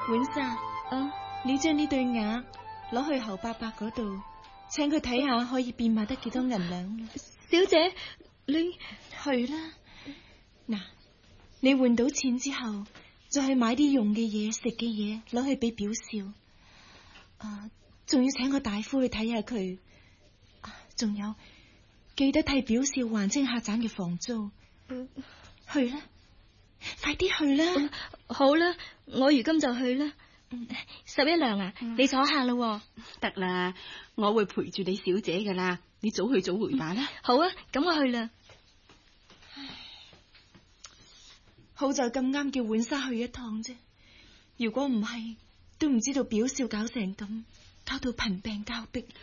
婉莎，你將呢對鴨攞去侯伯伯嗰度，請佢睇下可以變賣得幾多銀兩。 小姐，你去啦。嗱，你換到錢之後，再去買啲用嘅嘢、食嘅嘢，攞去俾表少。仲要請個大夫去睇下佢。仲有，記得替表少還清客棧嘅房租。去啦，快啲去啦。 好啦，我如今就去啦。11娘啊，你坐下啦。 得啦，我會陪住你小姐噶啦，你早去早回吧啦。 好啊，咁我去啦。 好在咁啱叫婉莎去一趟啫，如果唔係，都唔知道表少搞成咁，搞到貧病交迫。